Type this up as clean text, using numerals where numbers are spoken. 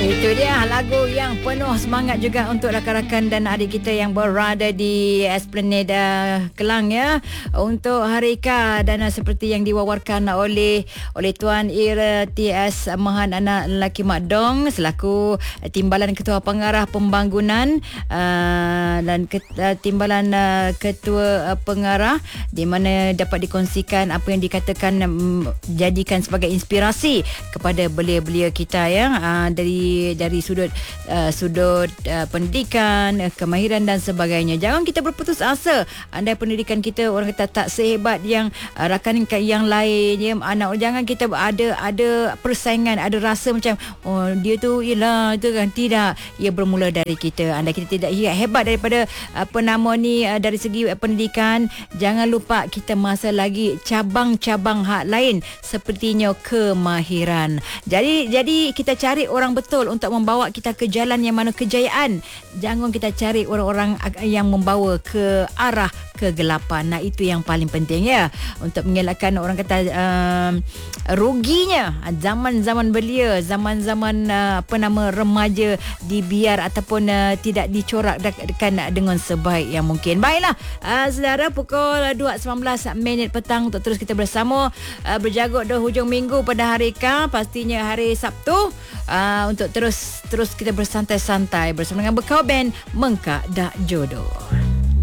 Itu dia lagu yang penuh semangat juga untuk rakan-rakan dan adik kita yang berada di Esplanade Kelang ya, untuk Harika. Dan seperti yang diwawarkan oleh Tuan Ira T.S. Mahan, anak lelaki Mak Dong, selaku Timbalan Ketua Pengarah Pembangunan dan Timbalan Ketua Pengarah, di mana dapat dikongsikan apa yang dikatakan jadikan sebagai inspirasi kepada belia-belia kita ya, dari sudut pendidikan, kemahiran dan sebagainya. Jangan kita berputus asa. Andai pendidikan kita orang kata tak sehebat yang rakan yang lain ya, anak, jangan kita ada persaingan, ada rasa macam dia tu ialah itu kan. Tidak, ia bermula dari kita. Andai kita tidak hebat daripada dari segi pendidikan, jangan lupa kita masih lagi cabang-cabang hak lain sepertinya kemahiran. Jadi kita cari orang betul untuk membawa kita ke jalan yang mana kejayaan. Jangan kita cari orang-orang yang membawa ke arah kegelapan. Nah, itu yang paling penting ya, untuk mengelakkan orang kata ruginya zaman-zaman belia, zaman-zaman remaja dibiar ataupun tidak dicorakkan dengan sebaik yang mungkin. Baiklah, saudara, pukul 2.19 petang untuk terus kita bersama berjagut di hujung minggu pada hari pastinya hari Sabtu, untuk terus kita bersantai-santai bersama dengan Bekau Band Mengkak Dak Jodoh.